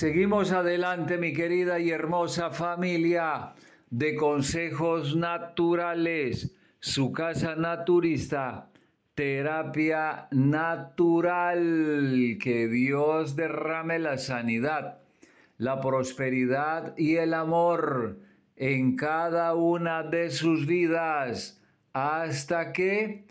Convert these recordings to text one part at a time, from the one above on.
Seguimos adelante, mi querida y hermosa familia de Consejos Naturales, su casa naturista, terapia natural. Que Dios derrame la sanidad, la prosperidad y el amor en cada una de sus vidas hasta que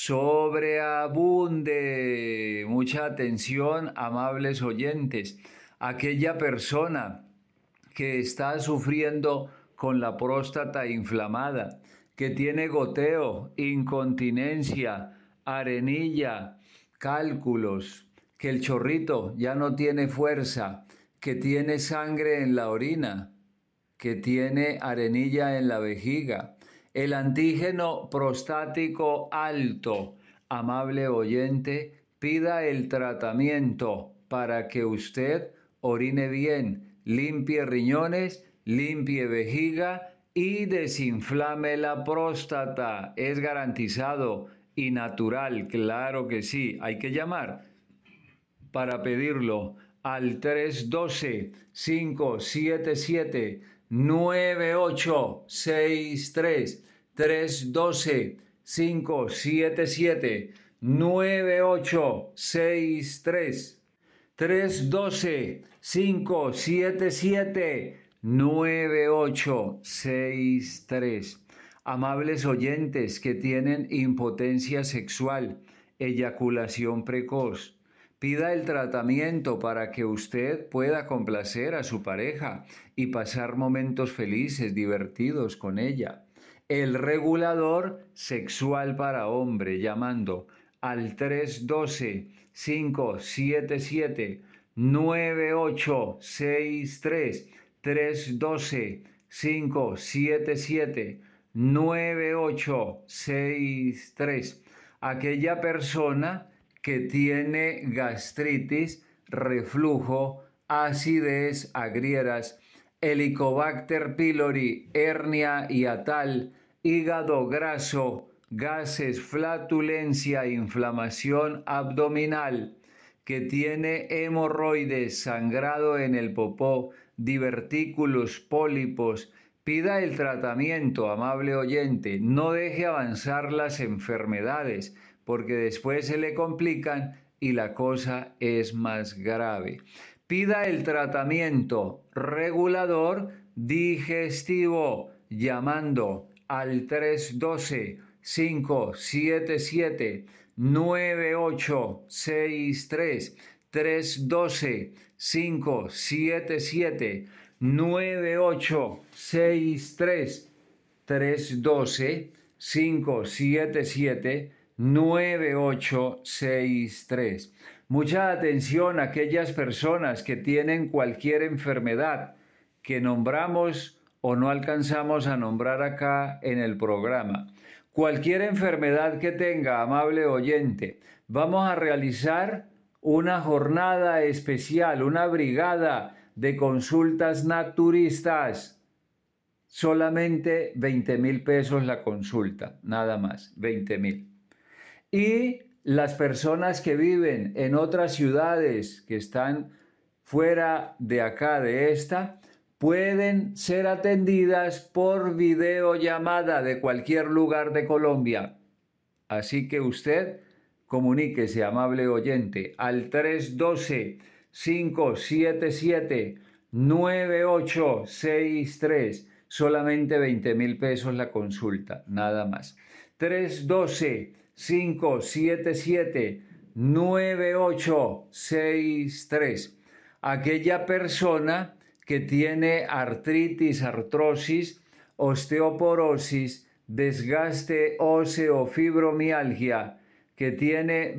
sobreabunde. Mucha atención, amables oyentes. Aquella persona que está sufriendo con la próstata inflamada, que tiene goteo, incontinencia, arenilla, cálculos, que el chorrito ya no tiene fuerza, que tiene sangre en la orina, que tiene arenilla en la vejiga, el antígeno prostático alto. Amable oyente, pida el tratamiento para que usted orine bien, limpie riñones, limpie vejiga y desinflame la próstata. Es garantizado y natural, claro que sí. Hay que llamar para pedirlo al 312-577-9863. 312-577-9863. 312-577-9863. Amables oyentes que tienen impotencia sexual, eyaculación precoz, pida el tratamiento para que usted pueda complacer a su pareja y pasar momentos felices, divertidos con ella. El regulador sexual para hombre, llamando al 312-577-9863. 312-577-9863. Aquella persona que tiene gastritis, reflujo, acidez, agrieras, Helicobacter pylori, hernia hiatal, hígado graso, gases, flatulencia, inflamación abdominal, que tiene hemorroides, sangrado en el popó, divertículos, pólipos. Pida el tratamiento, amable oyente. No deje avanzar las enfermedades, porque después se le complican y la cosa es más grave. Pida el tratamiento regulador digestivo llamando al 312-577-9863. 312-577-9863. 312-577-9863. Mucha atención a aquellas personas que tienen cualquier enfermedad que nombramos o no alcanzamos a nombrar acá en el programa. Cualquier enfermedad que tenga, amable oyente, vamos a realizar una jornada especial, una brigada de consultas naturistas. Solamente 20,000 pesos la consulta, nada más, 20,000. Y las personas que viven en otras ciudades que están fuera de acá, de esta, pueden ser atendidas por videollamada de cualquier lugar de Colombia. Así que usted comuníquese, amable oyente, al 312-577-9863. Solamente 20,000 pesos la consulta, nada más. 312-577-9863. Aquella persona que tiene artritis, artrosis, osteoporosis, desgaste óseo, fibromialgia, que tiene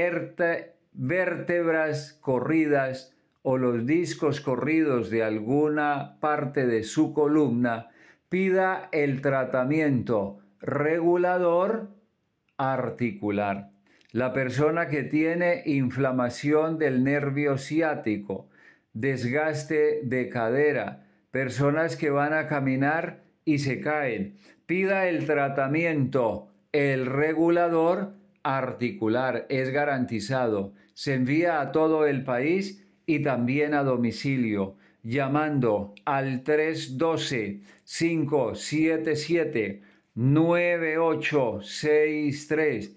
vértebras corridas o los discos corridos de alguna parte de su columna, pida el tratamiento regulador articular. La persona que tiene inflamación del nervio ciático, desgaste de cadera, personas que van a caminar y se caen, pida el tratamiento, el regulador articular. Es garantizado. Se envía a todo el país y también a domicilio, llamando al 312-577-9863,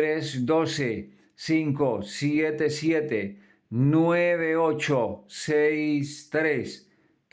312-577-9863,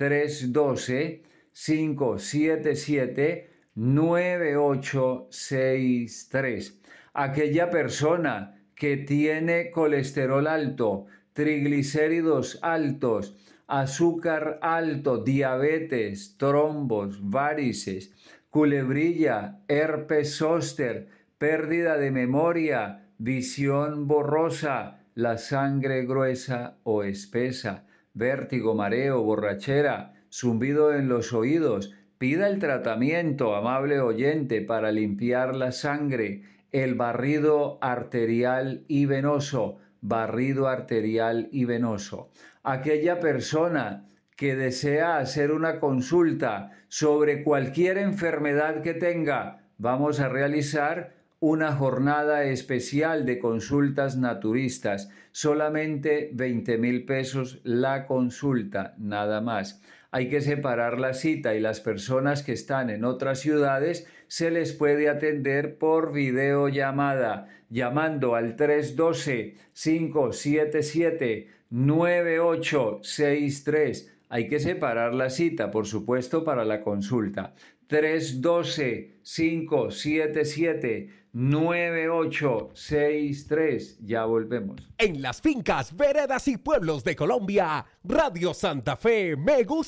312-577-9863. Aquella persona que tiene colesterol alto, triglicéridos altos, azúcar alto, diabetes, trombos, varices, culebrilla, herpes zóster, pérdida de memoria, visión borrosa, la sangre gruesa o espesa, vértigo, mareo, borrachera, zumbido en los oídos. Pida el tratamiento, amable oyente, para limpiar la sangre, el barrido arterial y venoso, barrido arterial y venoso. Aquella persona que desea hacer una consulta sobre cualquier enfermedad que tenga, vamos a realizar una jornada especial de consultas naturistas, solamente 20,000 pesos la consulta, nada más. Hay que separar la cita y las personas que están en otras ciudades se les puede atender por videollamada, llamando al 312-577-9863. Hay que separar la cita, por supuesto, para la consulta. 312-577-9863. Ya volvemos. En las fincas, veredas y pueblos de Colombia, Radio Santa Fe me gusta.